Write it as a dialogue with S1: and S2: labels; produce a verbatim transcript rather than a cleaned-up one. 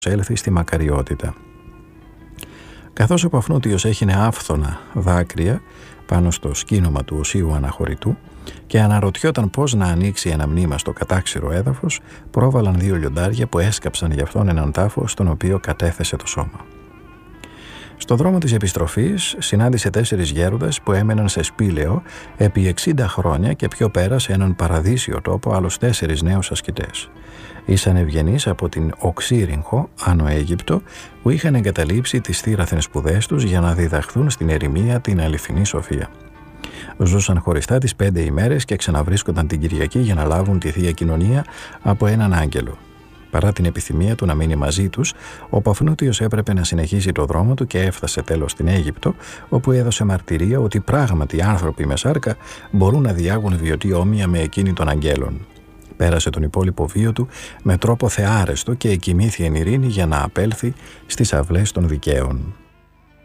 S1: έλθει στη μακαριότητα. Καθώς ο Παφνούτιος έχινε άφθονα δάκρυα πάνω στο σκήνομα του οσίου αναχωρητού και αναρωτιόταν πώς να ανοίξει ένα μνήμα στο κατάξυρο έδαφος, πρόβαλαν δύο λιοντάρια που έσκαψαν γι' αυτόν έναν τάφο στον οποίο κατέθεσε το σώμα. Στο δρόμο της επιστροφής συνάντησε τέσσερις γέροντες που έμεναν σε σπήλαιο επί εξήντα χρόνια και πιο πέρα σε έναν παραδείσιο τόπο άλλους τέσσερις νέους ασκητές. Ήσαν ευγενείς από την Οξύριγχο, Άνω Αίγυπτο, που είχαν εγκαταλείψει τις θύραθεν σπουδές τους για να διδαχθούν στην ερημία την αληθινή σοφία. Ζούσαν χωριστά τις πέντε ημέρες και ξαναβρίσκονταν την Κυριακή για να λάβουν τη Θεία Κοινωνία από έναν άγγελο. Παρά την επιθυμία του να μείνει μαζί τους, ο Παφνούτιος έπρεπε να συνεχίσει το δρόμο του και έφτασε τέλος στην Αίγυπτο, όπου έδωσε μαρτυρία ότι πράγματι άνθρωποι με σάρκα μπορούν να διάγουν βιωτή όμοια με εκείνη των αγγέλων. Πέρασε τον υπόλοιπο βίο του με τρόπο θεάρεστο και εκοιμήθη εν ειρήνη για να απέλθει στις αυλές των δικαίων.